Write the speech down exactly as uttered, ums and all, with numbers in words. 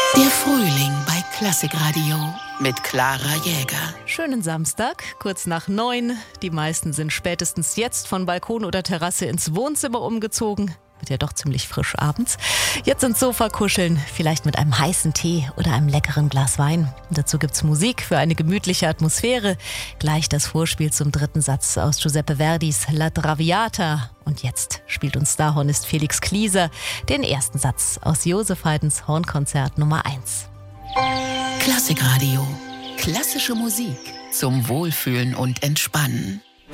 Der Frühling bei Klassikradio mit Clara Jäger. Schönen Samstag, kurz nach neun. Die meisten sind spätestens jetzt von Balkon oder Terrasse ins Wohnzimmer umgezogen. Wird ja doch ziemlich frisch abends. Jetzt ins Sofa kuscheln, vielleicht mit einem heißen Tee oder einem leckeren Glas Wein. Und dazu gibt's Musik für eine gemütliche Atmosphäre. Gleich das Vorspiel zum dritten Satz aus Giuseppe Verdis La Traviata. Und jetzt spielt uns Starhornist Felix Klieser den ersten Satz aus Joseph Haydns Hornkonzert Nummer eins. Klassikradio. Klassische Musik zum Wohlfühlen und Entspannen.